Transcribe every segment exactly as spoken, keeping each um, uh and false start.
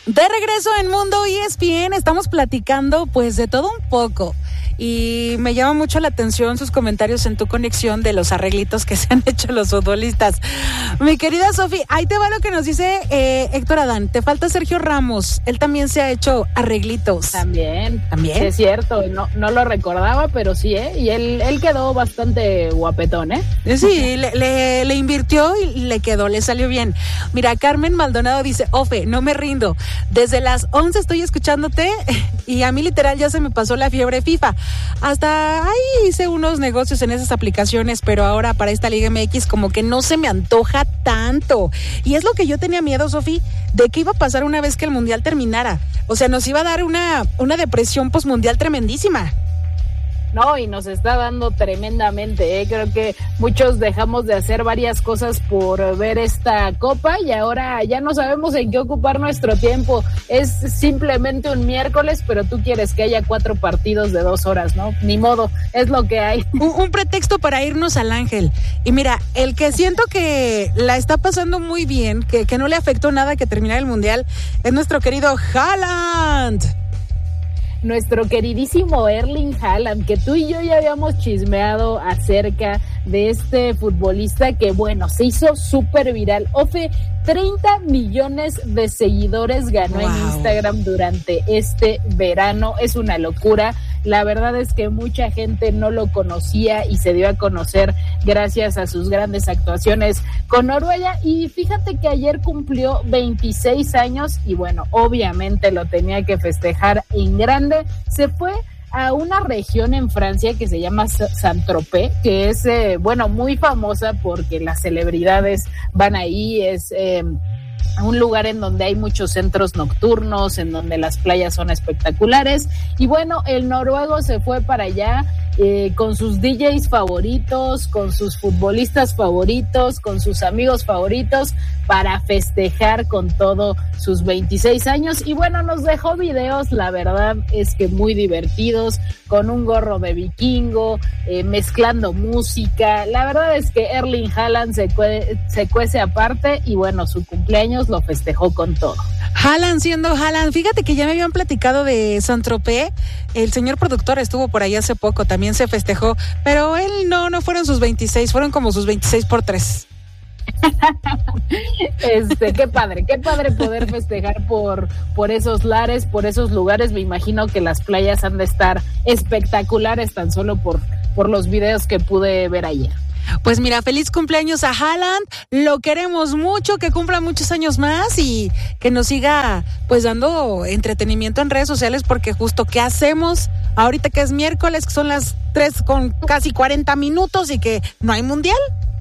De regreso en Mundo E S P N, estamos platicando pues de todo un poco. Y me llama mucho la atención sus comentarios en tu conexión de los arreglitos que se han hecho los futbolistas. Mi querida Sofi, ahí te va lo que nos dice eh, Héctor Adán. Te falta Sergio Ramos. Él también se ha hecho arreglitos. También. También. Sí, es cierto. No, no lo recordaba, pero sí, ¿eh? Y él, él quedó bastante guapetón, ¿eh? Sí, le, le, le invirtió y le quedó, le salió bien. Mira, Carmen Maldonado dice, Ofe, no me rindo. Desde las once estoy escuchándote y a mí literal ya se me pasó la fiebre FIFA. Hasta ahí hice unos negocios en esas aplicaciones, pero ahora para esta Liga M X como que no se me antoja tanto. Y es lo que yo tenía miedo, Sofi, de qué iba a pasar una vez que el Mundial terminara. O sea, nos iba a dar una, una depresión postmundial tremendísima. No, y nos está dando tremendamente, ¿eh? Creo que muchos dejamos de hacer varias cosas por ver esta copa y ahora ya no sabemos en qué ocupar nuestro tiempo. Es simplemente un miércoles, pero tú quieres que haya cuatro partidos de dos horas, ¿no? Ni modo, es lo que hay. Un, un pretexto para irnos al Ángel. Y mira, el que siento que la está pasando muy bien, que, que no le afectó nada que terminara el Mundial, es nuestro querido Haaland. Nuestro queridísimo Erling Haaland, que tú y yo ya habíamos chismeado acerca de este futbolista que, bueno, se hizo súper viral. Ofe, treinta millones de seguidores ganó wow. en Instagram durante este verano. Es una locura. La verdad es que mucha gente no lo conocía y se dio a conocer gracias a sus grandes actuaciones con Noruega. Y fíjate que ayer cumplió veintiséis años y bueno, obviamente lo tenía que festejar en grande. Se fue a una región en Francia que se llama Saint-Tropez, que es, eh, bueno, muy famosa porque las celebridades van ahí, es... Eh, un lugar en donde hay muchos centros nocturnos, en donde las playas son espectaculares, y bueno, el noruego se fue para allá eh, con sus D Js favoritos, con sus futbolistas favoritos, con sus amigos favoritos, para festejar con todo sus veintiséis años, y bueno, nos dejó videos, la verdad es que muy divertidos, con un gorro de vikingo, eh, mezclando música. La verdad es que Erling Haaland se, cue- se cuece aparte, y bueno, su cumpleaños lo festejó con todo. Haaland siendo Haaland, fíjate que ya me habían platicado de Saint-Tropez, el señor productor estuvo por ahí hace poco, también se festejó, pero él no, no fueron sus veintiséis, fueron como sus veintiséis por tres. Este, qué padre, qué padre poder festejar por, por esos lares, por esos lugares. Me imagino que las playas han de estar espectaculares tan solo por, por los videos que pude ver ayer. Pues mira, feliz cumpleaños a Haaland, lo queremos mucho, que cumpla muchos años más y que nos siga pues dando entretenimiento en redes sociales, porque justo ¿qué hacemos ahorita que es miércoles, que son las tres con casi cuarenta minutos y que no hay mundial?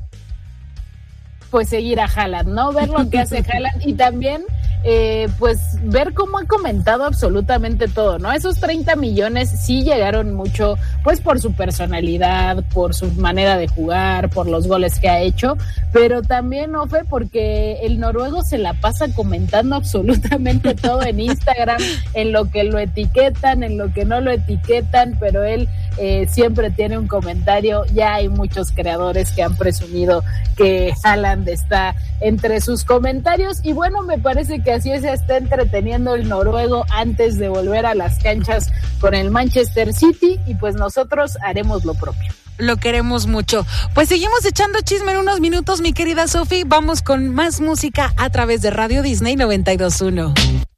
Pues seguir a Haaland, ¿no? Ver lo que hace Haaland y también eh, pues ver cómo ha comentado absolutamente todo, ¿no? Esos treinta millones sí llegaron mucho, pues por su personalidad, por su manera de jugar, por los goles que ha hecho, pero también, Ofe, porque el noruego se la pasa comentando absolutamente todo en Instagram, en lo que lo etiquetan, en lo que no lo etiquetan, pero él eh, siempre tiene un comentario. Ya hay muchos creadores que han presumido que Haaland está entre sus comentarios y bueno, me parece que así se está entreteniendo el noruego antes de volver a las canchas con el Manchester City, y pues nosotros haremos lo propio. Lo queremos mucho. Pues seguimos echando chisme en unos minutos, mi querida Sofi. Vamos con más música a través de Radio Disney noventa y dos punto uno.